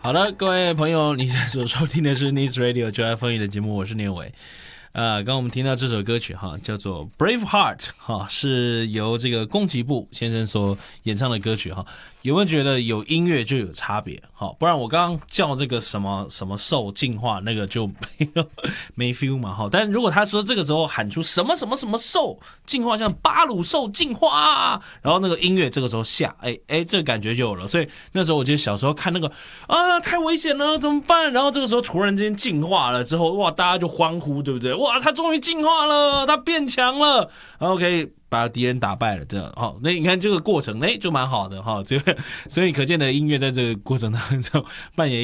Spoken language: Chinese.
好的，各位朋友，你所收听的是 News Radio 就爱风雨的节目，我是念伟。刚刚我们听到这首歌曲哈，叫做 Braveheart 哈，是由这个宫崎步先生所演唱的歌曲哈。有没有觉得有音乐就有差别？好，不然我刚刚叫这个什么什么兽进化，那个就没 feel 嘛。好，但如果他说这个时候喊出什么什么什么兽进化，像巴鲁兽进化，然后那个音乐这个时候下，这个感觉就有了。所以那时候我记得小时候看那个太危险了，怎么办？然后这个时候突然间进化了之后，哇，大家就欢呼，对不对？哇，他终于进化了，他变强了，然后可以把敌人打败了，这样好。那你看这个过程，就蛮好的哈。这个，所以可见的音乐在这个过程当中扮演